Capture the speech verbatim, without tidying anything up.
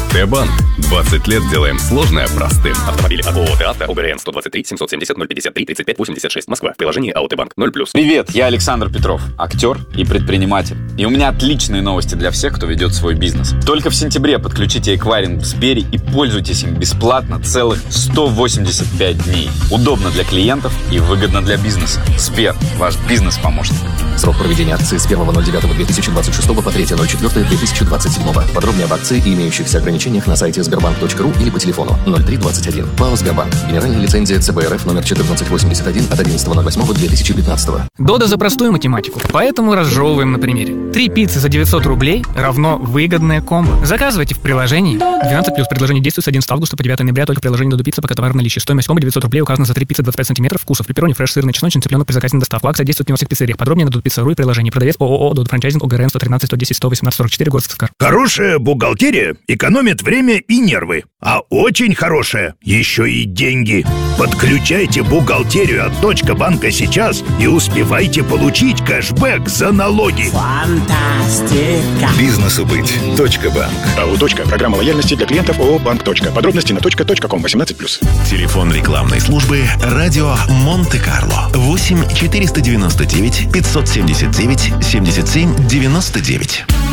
Т-банк. двадцать лет делаем сложное простым. Автомобили от ООО «Т-Авто», УГРН сто двадцать три семьсот семьдесят ноль пятьдесят три тридцать пять восемьдесят шесть, Москва. В приложении АО «Т-банк» ноль плюс. Привет, я Александр Петров, актер и предприниматель. И у меня отличные новости для всех, кто ведет свой бизнес. Только в сентябре подключите эквайринг в Сбере и пользуйтесь им бесплатно целых сто восемьдесят пять дней. Удобно для клиентов и выгодно для бизнеса. Сбер, ваш бизнес-помощник. Срок проведения акции с первого ноль девятого две тысячи двадцать шестого по третьего ноль четвёртого две тысячи двадцать седьмого. Подробнее об акции и имеющихся ограничениях на сайте сбербанк точка ру или по телефону ноль три двадцать один. ПАО «Сбербанк». Генеральная лицензия ЦБ РФ номер четырнадцать восемьдесят один от одиннадцатого восьмого две тысячи пятнадцатого. Дода за простую математику, поэтому разжевываем на примере. Три пиццы за девятьсот рублей равно выгодное комбо. Заказывайте в приложении. двенадцать плюс. Предложение действует с одиннадцатого августа по девятого ноября только в приложении Додо Пицца, пока товар в наличии. Стоимость комбо девятьсот рублей указана за три пиццы двадцать пять сантиметров вкусов. Пепперони, фреш, сырный, чесночный, цыпленок при заказе на доставку. Акция действует не во всех пиццериях. Подробнее на Додо Пицца точка ру и приложении. Продавец ООО «Додо Франчайзинг», ОГРН сто тринадцать сто десять сто восемнадцать сорок четыре, город Сыскар. Хорошая бухгалтерия экономит время и нервы. А очень хорошая еще и деньги. Подключайте бухгалтерию от Точка банка сейчас и успевайте получить кэшбэк за налоги. Фантастика. Бизнесу быть. Точка банк. АО «Точка». Программа лояльности для клиентов ООО «Банк. Точка». Подробности на точка точка ком восемнадцать плюс. Телефон рекламной службы «Радио Монте-Карло». восемь четыреста девяносто девять пятьсот семьдесят девять семьдесят семь девяносто девять.